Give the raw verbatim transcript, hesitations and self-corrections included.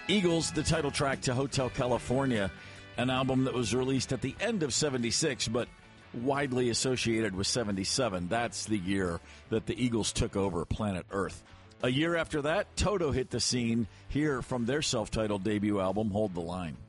Eagles, the title track to Hotel California, an album that was released at the end of seventy-six, but widely associated with seventy-seven. That's the year that the Eagles took over planet Earth. A year after that, Toto hit the scene here from their self-titled debut album, Hold the Line.